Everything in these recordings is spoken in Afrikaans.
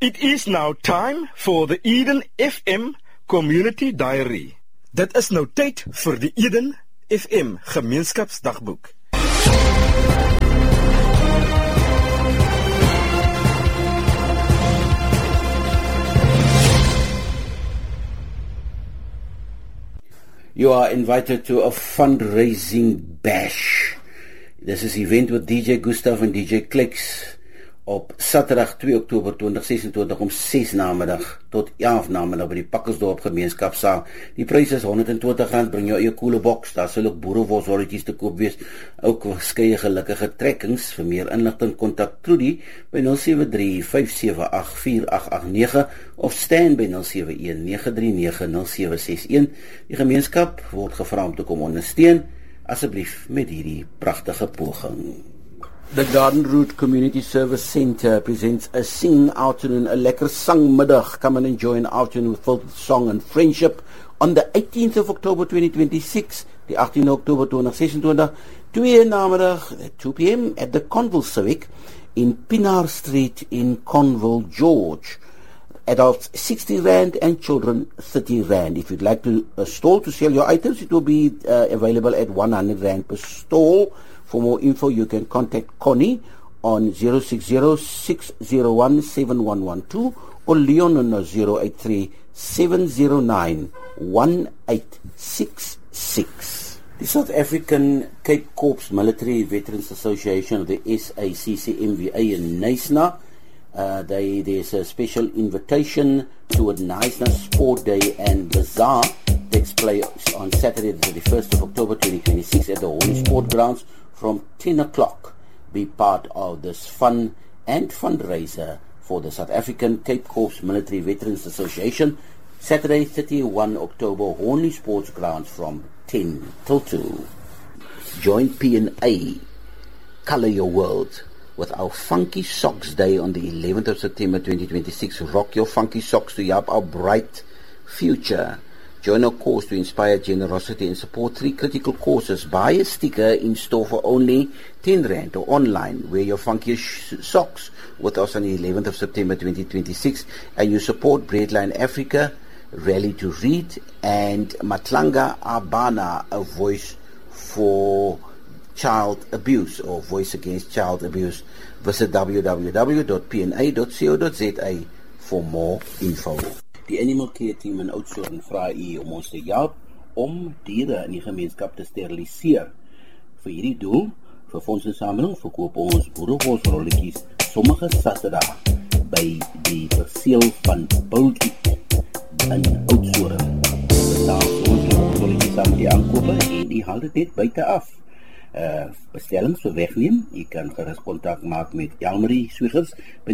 It is now time for the Eden FM Community Diary. Dit is nou tyd vir die Eden FM Gemeenskapsdagboek. You are invited to a fundraising bash. This is event with DJ Gustav en DJ Clicks op Saterdag 2 Oktober 2026 om 6 namiddag tot 11 namiddag by die Pakkersdorp gemeenskapsaal. Die prys is R120, bring jou eie koele boks, daar sal ook boereworstels te koop wees, ook verskeie gelukkige trekkings. Vir meer inligting kontak Trudy by 073-578-4889 of Stan by 071-939-0761. Die gemeenskap word gevra om te kom ondersteun, asseblief met hierdie pragtige poging. The Garden Route Community Service Centre presents a sing afternoon, a lekker sangmiddag. Come and enjoy an afternoon filled with song and friendship on the 18th of October 2026, the 18th October 2026, 2 namiddag at 2 p.m. at the Conville Civic in Pinar Street in Conville, George. Adults 60 Rand and children 30 Rand. If you'd like to stall to sell your items, it will be available at 100 Rand per stall. For more info, you can contact Connie on 060-601-7112 or Leon on 083-709-1866. The South African Cape Corps Military Veterans Association, the SACCMVA in Knysna, there's a special invitation to a Knysna Sport Day and Bazaar takes place on Saturday the 31st of October 2026 at the Holy Sport Grounds from 10 o'clock. Be part of this fun and fundraiser for the South African Cape Corps Military Veterans Association, Saturday 31 October, Hornley Sports Grounds from 10 till 2. Join P&A, Color Your World, with our Funky Socks Day on the 11th of September 2026. Rock your funky socks to help our bright future. Join our cause to inspire generosity and support 3 critical causes. Buy a sticker in store for only 10 Rand or online. Wear your funky socks with us on the 11th of September 2026 and you support Breadline Africa, Rally to Read and Matlanga Abana, a voice for child abuse or voice against child abuse. Visit www.pna.co.za for more info. Die Animal Care Team in Oudtshoorn vra u om ons te help om diere in die gemeenskap te steriliseer. Vir hierdie doel, vir fondsinsameling, verkoop ons boereworstrolletjies sommige Saterdag by die perseel van Bultjie in Oudtshoorn. Betaal ons worstrolletjies saam met die aankope en die haal dit net buite af. Bestellings vir wegneem, jy kan gerus kontak maak met Elmarie Swigers by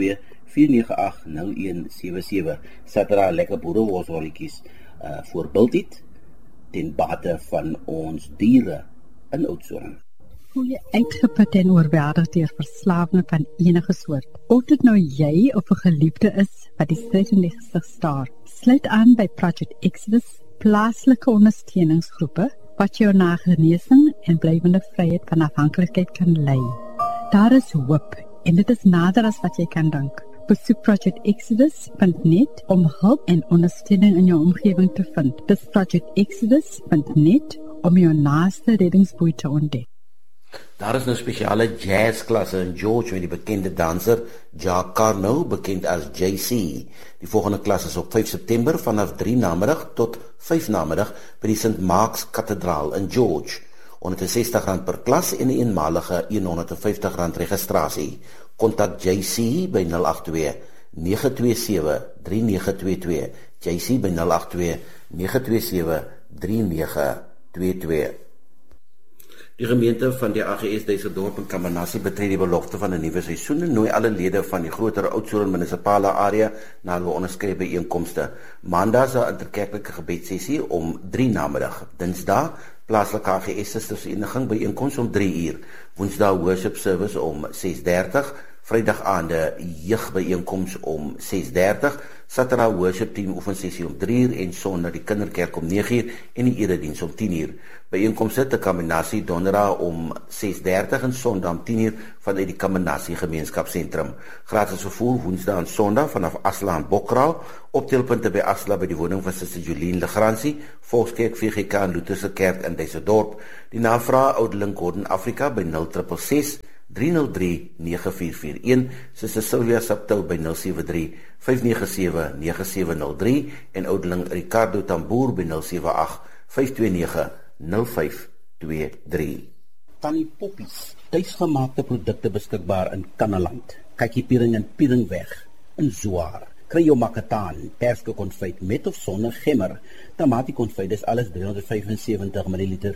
082-498-0177. Saterdag lekker boereworstrolletjies voor Bultjie ten bate van ons diere in Oudtshoorn. Hoe jy uitgeput en oorweldig deur verslawing van enige soort. Of dit nou jy of 'n geliefde is wat die stryd in die gesig staar, sluit aan by Project Exodus, plaaslike ondersteuningsgroepe wat jou na genesing en blywende vryheid van afhanklikheid kan lei. Daar is hoop en dit is nader as wat jy kan dink. Besoek projectexodus.net om hulp en ondersteuning in jou omgewing te vind. Dis projectexodus.net om jou naaste reddingsboei te ontdek. Daar is nou spesiale jazzklasse in George met die bekende danser Jack Carno, bekend as JC. Die volgende klas is op 5 September vanaf 3 namiddag tot 5 namiddag by die St. Mark's Kathedraal in George. R160 per klas en 'n eenmalige R150 registrasie. Kontak JC by 082-927-3922. JC by 082-927-3922. Die gemeente van die AGS Duisseldorp en Kamanasie betree die belofte van 'n nuwe seisoen en nooi alle lede van die groter Oudtshoorn munisipale area na hulle onderskeie byeenkomste. Maandag is 'n interkerklike gebedssessie om 3 namiddag. Dinsdag plaaslike AGS Sustersvereniging byeenkoms om 3 uur. Woensdag worship service om 6:30. Vrydag-aande jeugbyeenkoms om 6:30, Saterdag worship team oefensessie om 3:00 en Sondag die kinderkerk om 9:00 en die erediens om 10:00. Byeenkomste te Combinasie Donderdag om 6:30 en Sondag om 10:00 vanuit die Combinasie gemeenskapsentrum. Gratis vervoer Woensdag en Sondag vanaf Asla en Bokraal, optelpunte by Asla by die woning van Suster Jolien Legrandsie, Volkskerk, VGK en Lutherse Kerk in Duisendorp. Die navraag Oudeling Gordon Afrika by 0666 303 9441, Suster Sylvia Saptou by 073 597 9703 en Oudeling Ricardo Tamboer by 078 529 0523. Tannie Poppies, tuisgemaakte produkte beskikbaar in Kannaland, Kakiepiering en Pieringweg, in Zwaar. Kry jou makataan, perske konfyt met of sonder gemmer. Tamatie konfyt is alles 375 ml